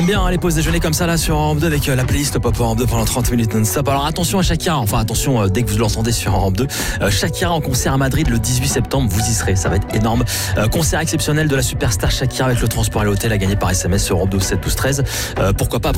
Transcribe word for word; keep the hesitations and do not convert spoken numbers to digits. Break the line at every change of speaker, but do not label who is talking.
bien hein, les pauses déjeuner comme ça là sur Europe deux avec euh, la playlist Pop Europe deux pendant trente minutes non-stop. Alors attention à Shakira, enfin attention euh, dès que vous l'entendez sur Europe deux, euh, Shakira en concert à Madrid le dix-huit septembre, vous y serez, ça va être énorme. Euh, concert exceptionnel de la superstar Shakira avec le transport à l'hôtel à gagner par S M S sur Europe deux sept douze treize. Euh, pourquoi pas après